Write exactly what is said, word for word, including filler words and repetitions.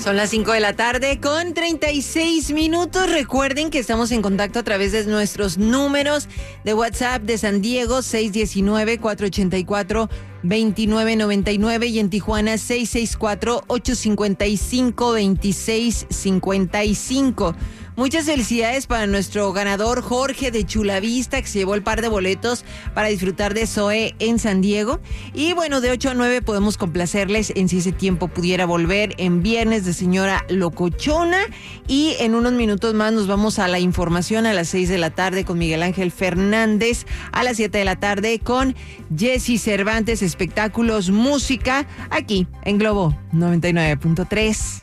Son las cinco de la tarde con treinta y seis minutos. Recuerden que estamos en contacto a través de nuestros números de WhatsApp de San Diego, seis uno nueve, cuatro ocho cuatro, dos nueve nueve nueve, y en Tijuana seis seis cuatro, ocho cinco cinco, dos seis cinco cinco. Muchas felicidades para nuestro ganador Jorge de Chulavista, que se llevó el par de boletos para disfrutar de Zoe en San Diego. Y bueno, de ocho a nueve podemos complacerles en Si ese tiempo pudiera volver, en Viernes de Señora Locochona. Y en unos minutos más nos vamos a la información a las seis de la tarde con Miguel Ángel Fernández, a las siete de la tarde con Jessy Cervantes, espectáculos, música, aquí en Globo noventa y nueve punto tres.